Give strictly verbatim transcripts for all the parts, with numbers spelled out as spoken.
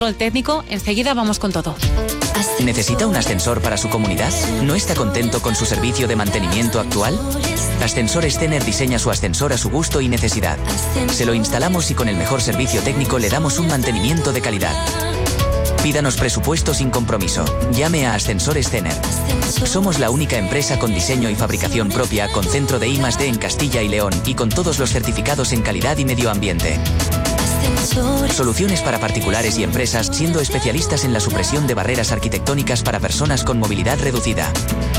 El técnico, enseguida vamos con todo. ¿Necesita un ascensor para su comunidad? ¿No está contento con su servicio de mantenimiento actual? Ascensores Zener diseña su ascensor a su gusto y necesidad. Se lo instalamos y con el mejor servicio técnico le damos un mantenimiento de calidad. Pídanos presupuesto sin compromiso. Llame a Ascensores Zener. Somos la única empresa con diseño y fabricación propia, con centro de I más D en Castilla y León y con todos los certificados en calidad y medio ambiente. Soluciones para particulares y empresas, siendo especialistas en la supresión de barreras arquitectónicas para personas con movilidad reducida.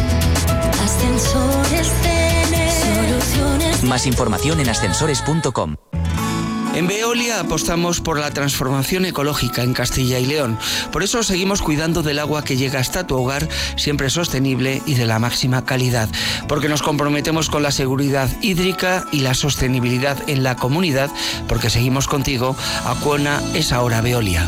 Más información en ascensores punto com. En Veolia apostamos por la transformación ecológica en Castilla y León. Por eso seguimos cuidando del agua que llega hasta tu hogar, siempre sostenible y de la máxima calidad. Porque nos comprometemos con la seguridad hídrica y la sostenibilidad en la comunidad, porque seguimos contigo. Acuona es ahora Veolia.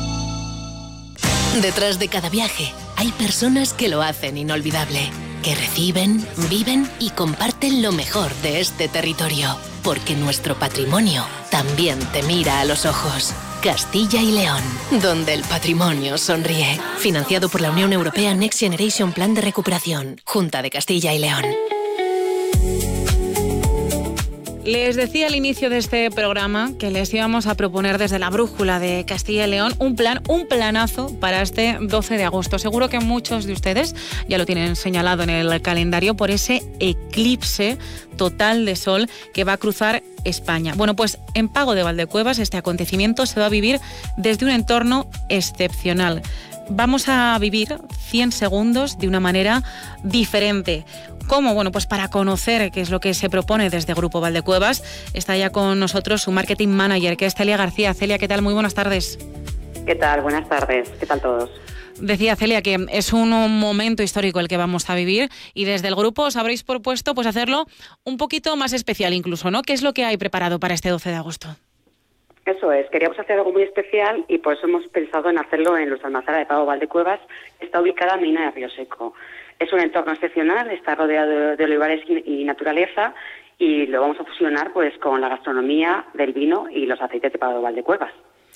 Detrás de cada viaje hay personas que lo hacen inolvidable, que reciben, viven y comparten lo mejor de este territorio. Porque nuestro patrimonio también te mira a los ojos. Castilla y León, donde el patrimonio sonríe. Financiado por la Unión Europea Next Generation Plan de Recuperación. Junta de Castilla y León. Les decía al inicio de este programa que les íbamos a proponer desde la brújula de Castilla y León un plan, un planazo para este doce de agosto. Seguro que muchos de ustedes ya lo tienen señalado en el calendario por ese eclipse total de sol que va a cruzar España. Bueno, pues en Pago de Valdecuevas este acontecimiento se va a vivir desde un entorno excepcional. Vamos a vivir cien segundos de una manera diferente. ¿Cómo? Bueno, pues para conocer qué es lo que se propone desde Grupo Valdecuevas, está ya con nosotros su marketing manager, que es Celia García. Celia, ¿qué tal? Muy buenas tardes. ¿Qué tal? Buenas tardes. ¿Qué tal todos? Decía Celia que es un momento histórico el que vamos a vivir y desde el grupo os habréis propuesto pues hacerlo un poquito más especial incluso, ¿no? ¿Qué es lo que hay preparado para este doce de agosto? Eso es, queríamos hacer algo muy especial y por eso hemos pensado en hacerlo en Los Almazara de Pago Valdecuevas, que está ubicada en Mina de Río Seco. Es un entorno excepcional, está rodeado de olivares y naturaleza y lo vamos a fusionar pues con la gastronomía del vino y los aceites de Pago Valdecuevas.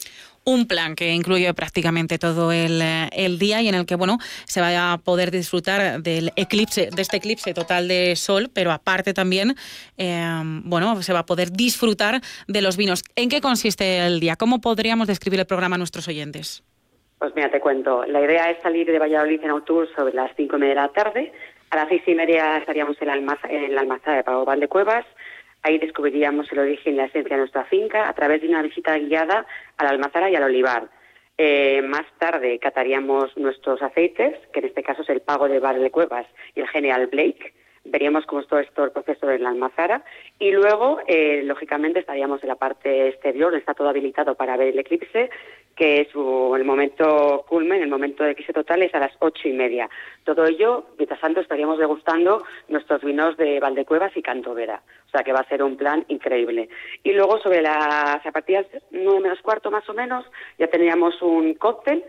Un plan que incluye prácticamente todo el, el día y en el que bueno se va a poder disfrutar del eclipse, de este eclipse total de sol, pero aparte también eh, bueno se va a poder disfrutar de los vinos. ¿En qué consiste el día? ¿Cómo podríamos describir el programa a nuestros oyentes? Pues mira, te cuento. La idea es salir de Valladolid en autobús sobre las cinco y media de la tarde. A las seis y media estaríamos en la Almazara, en la Almazara de Pago Valdecuevas. Ahí descubriríamos el origen y la esencia de nuestra finca a través de una visita guiada a la Almazara y al olivar. Eh, más tarde cataríamos nuestros aceites, que en este caso es el Pago de Valdecuevas y el General Blake. Veríamos cómo es todo esto el proceso en la Almazara y luego, eh, lógicamente, estaríamos en la parte exterior, donde está todo habilitado para ver el eclipse, que es su, el momento culmen, el momento de eclipse total es a las ocho y media. Todo ello, mientras tanto, estaríamos degustando nuestros vinos de Valdecuevas y Cantovera. O sea que va a ser un plan increíble. Y luego, sobre las, a partir de las nueve menos cuarto más o menos, ya tendríamos un cóctel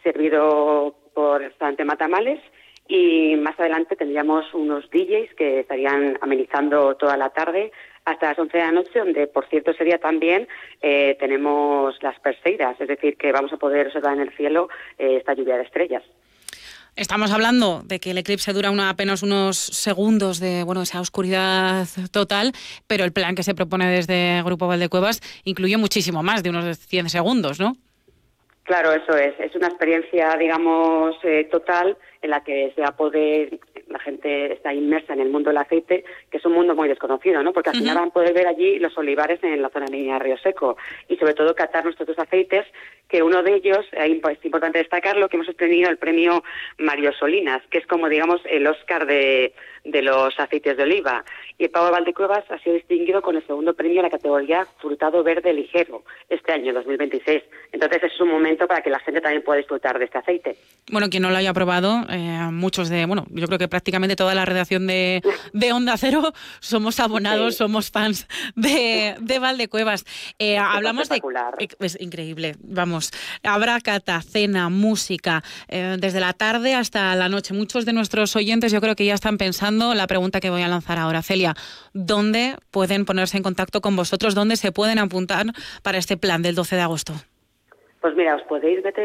servido por restaurante Matamales. Y más adelante tendríamos unos D Js que estarían amenizando toda la tarde hasta las once de la noche, donde, por cierto, ese día también eh, tenemos las Perseidas, es decir, que vamos a poder observar en el cielo eh, esta lluvia de estrellas. Estamos hablando de que el eclipse dura una, apenas unos segundos de bueno esa oscuridad total, pero el plan que se propone desde Grupo Valdecuevas incluye muchísimo más de unos cien segundos, ¿no? Claro, eso es. Es una experiencia, digamos, eh, total en la que se va a poder, la gente está inmersa en el mundo del aceite, que es un mundo muy desconocido, ¿no? Porque al uh-huh. final van a poder ver allí los olivares en la zona de Mina de Río Seco y sobre todo catar nuestros dos aceites, que uno de ellos, eh, es importante destacarlo, que hemos obtenido el premio Mario Solinas, que es como, digamos, el Oscar de, de los aceites de oliva. Y el Pago de Valdecuevas ha sido distinguido con el segundo premio en la categoría Frutado Verde Ligero este año, dos mil veintiséis. Entonces es un momento para que la gente también pueda disfrutar de este aceite. Bueno, quien no lo haya probado, eh, muchos de, bueno, yo creo que prácticamente toda la redacción de, de Onda Cero somos abonados, sí. somos fans de, de Valdecuevas. Eh, hablamos de... Es increíble, vamos. Habrá cata, cena, música, eh, desde la tarde hasta la noche. Muchos de nuestros oyentes yo creo que ya están pensando la pregunta que voy a lanzar ahora. Celia, ¿dónde pueden ponerse en contacto con vosotros? ¿Dónde se pueden apuntar para este plan del doce de agosto? Pues mira, os podéis meter